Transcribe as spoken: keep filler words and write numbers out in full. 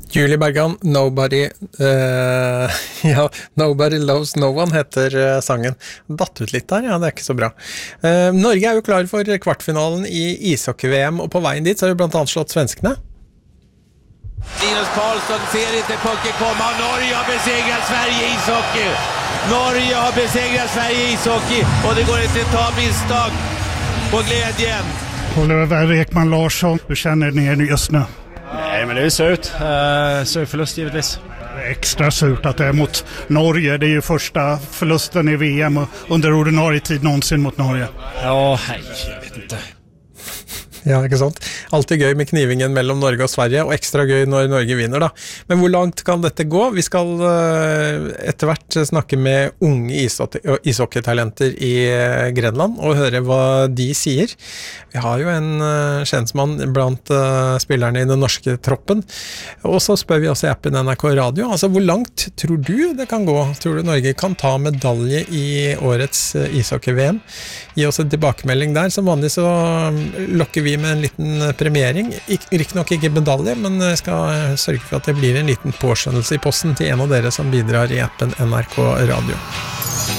Julie Bergan, Nobody, uh, ja, Nobody Loves No One heter uh, sangen. Datt ut litt der, ja, det er ikke så bra. Uh, Norge er jo klar for kvartfinalen i ishockey-V M, og på veien dit så har vi blant annet slått svenskene. Linus Karlsson ser inte pucken komma. Norge har besegrat Sverige i ishockey. Norge har besegrat Sverige i ishockey och det går inte att ta misstag på glädjen. Oliver Ekman Larsson, hur känner ni just nu? Nej, men det är surt. Uh, sur förlust givetvis. Extra surt att det är mot Norge. Det är ju första förlusten i V M under ordinarie tid någonsin mot Norge. Ja, hej, jag vet inte. Ja, ikke sant? Alltid gøy med knivingen mellom Norge og Sverige, og ekstra gøy når Norge vinner da. Men hvor langt kan dette gå? Vi skal uh, etter hvert snakke med unge ishockeytalenter i uh, Grenland, og høre hva de sier. Vi har jo en uh, kjensmann blant uh, spillerne i den norske troppen, og så spør vi også i appen N R K Radio. Altså, hvor langt tror du det kan gå? Tror du Norge kan ta medalje i årets uh, ishockey-V M? Gi oss en tilbakemelding der. Som vanlig så um, lokker vi med en liten premiering, ikke nok ikke medalje, men skal sørge for at det blir en liten påskjønnelse i posten til en av dere som bidrar i appen N R K Radio.